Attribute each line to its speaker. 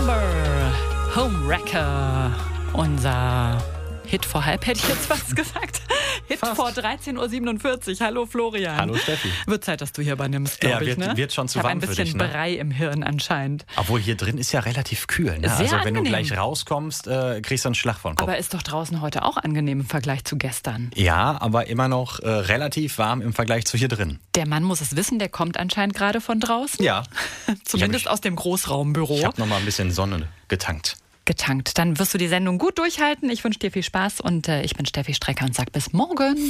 Speaker 1: Number, Homewrecker, unser Hit vor halb, hätte ich jetzt fast gesagt. Hit
Speaker 2: Fast.
Speaker 1: vor 13.47 Uhr. Hallo Florian.
Speaker 2: Hallo Steffi.
Speaker 1: Wird Zeit, dass du hier übernimmst, glaube ich, ne?
Speaker 2: Wird schon zu
Speaker 1: ich habe
Speaker 2: warm
Speaker 1: ein
Speaker 2: für
Speaker 1: bisschen
Speaker 2: dich, ne?
Speaker 1: Brei im Hirn anscheinend.
Speaker 2: Obwohl hier drin ist ja relativ kühl. Ne?
Speaker 1: Sehr
Speaker 2: Also wenn du
Speaker 1: angenehm.
Speaker 2: gleich rauskommst, kriegst du einen Schlag vor den Kopf.
Speaker 1: Aber ist doch draußen heute auch angenehm im Vergleich zu gestern.
Speaker 2: Ja, aber immer noch relativ warm im Vergleich zu hier drin.
Speaker 1: Der Mann muss es wissen, der kommt anscheinend gerade von draußen.
Speaker 2: Ja.
Speaker 1: Zumindest aus dem Großraumbüro.
Speaker 2: Ich habe noch mal ein bisschen Sonne getankt.
Speaker 1: Getankt. Dann wirst du die Sendung gut durchhalten. Ich wünsche dir viel Spaß und ich bin Steffi Strecker und sag bis morgen.